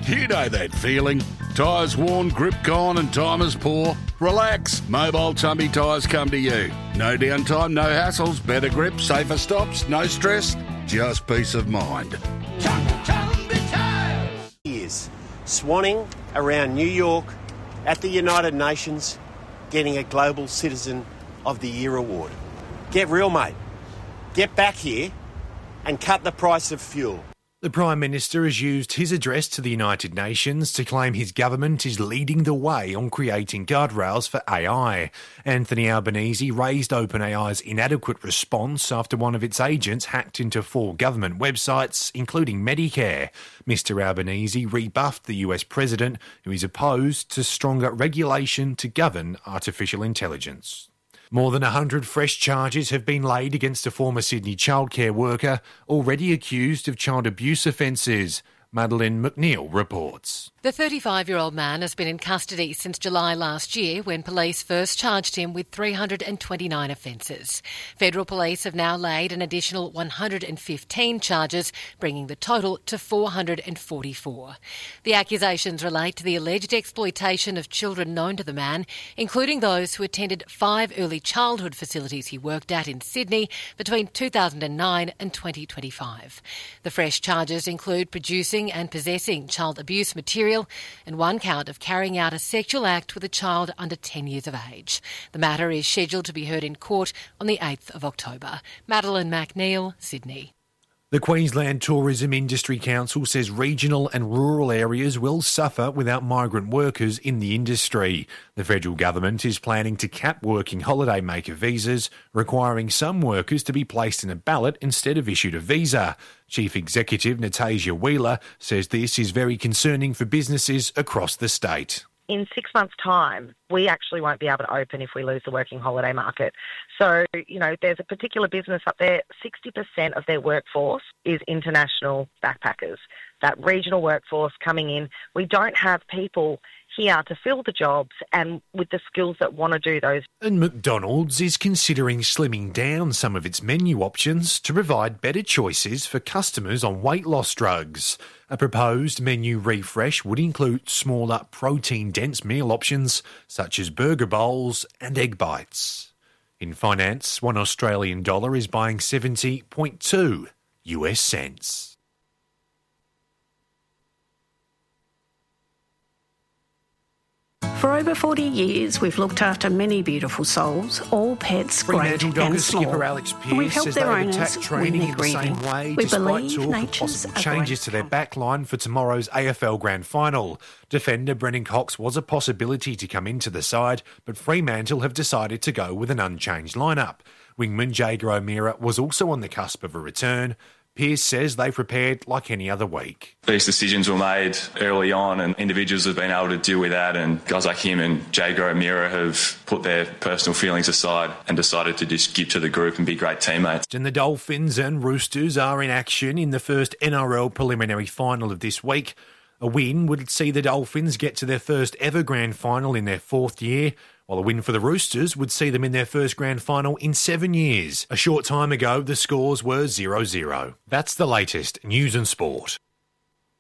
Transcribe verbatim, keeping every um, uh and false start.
You know that feeling. Tyres worn, grip gone and time is poor? Relax. Mobile Tumby Tyres come to you. No downtime, no hassles, better grip, safer stops, no stress, just peace of mind. Years swanning around New York at the United Nations, getting a Global Citizen of the Year award. Get real, mate. Get back here and cut the price of fuel. The Prime Minister has used his address to the United Nations to claim his government is leading the way on creating guardrails for A I. Anthony Albanese raised OpenAI's inadequate response after one of its agents hacked into four government websites, including Medicare. Mister Albanese rebuffed the U S president, who is opposed to stronger regulation to govern artificial intelligence. More than one hundred fresh charges have been laid against a former Sydney childcare worker already accused of child abuse offences. Madeleine McNeil reports. The thirty-five-year-old man has been in custody since July last year when police first charged him with three hundred twenty-nine offences. Federal police have now laid an additional one hundred fifteen charges, bringing the total to four hundred forty-four. The accusations relate to the alleged exploitation of children known to the man, including those who attended five early childhood facilities he worked at in Sydney between two thousand nine and twenty twenty-five. The fresh charges include producing and possessing child abuse material and one count of carrying out a sexual act with a child under ten years of age. The matter is scheduled to be heard in court on the eighth of October. Madeleine McNeil, Sydney. The Queensland Tourism Industry Council says regional and rural areas will suffer without migrant workers in the industry. The federal government is planning to cap working holidaymaker visas, requiring some workers to be placed in a ballot instead of issued a visa. Chief Executive Natasha Wheeler says this is very concerning for businesses across the state. In six months' time, we actually won't be able to open if we lose the working holiday market. So, you know, there's a particular business up there, sixty percent of their workforce is international backpackers. That regional workforce coming in, we don't have people here to fill the jobs and with the skills that want to do those. And McDonald's is considering slimming down some of its menu options to provide better choices for customers on weight loss drugs. A proposed menu refresh would include smaller protein-dense meal options such as burger bowls and egg bites. In finance, one Australian dollar is buying seventy point two U S cents. For over forty years, we've looked after many beautiful souls, all pets, great and small. Skipper Alex Pearce We've helped says their they have owners attacked training when in they're the same grieving. way, We despite believe talk of nature's possible a changes great to their backline for tomorrow's A F L Grand Final. Defender Brennan Cox was a possibility to come into the side, but Fremantle have decided to go with an unchanged lineup. Wingman Jaeger O'Meara was also on the cusp of a return. Pearce says they prepared like any other week. These decisions were made early on and individuals have been able to deal with that, and guys like him and Jaeger O'Meara have put their personal feelings aside and decided to just give to the group and be great teammates. And the Dolphins and Roosters are in action in the first N R L preliminary final of this week. A win would see the Dolphins get to their first ever grand final in their fourth year, while a win for the Roosters would see them in their first grand final in seven years. A short time ago, the scores were zero zero. That's the latest news and sport.